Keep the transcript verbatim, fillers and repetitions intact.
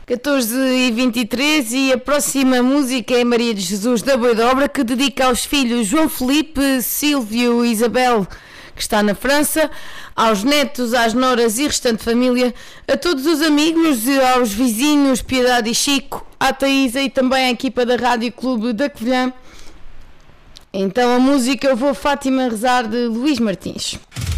catorze e vinte e três, e a próxima música é Maria de Jesus da Boidobra, que dedica aos filhos João Felipe, Silvio e Isabel, que está na França, aos netos, às noras e restante família, a todos os amigos, aos vizinhos Piedade e Chico, à Taísa e também à equipa da Rádio Clube da Covilhã. Então a música Eu Vou Fátima Rezar, de Luís Martins.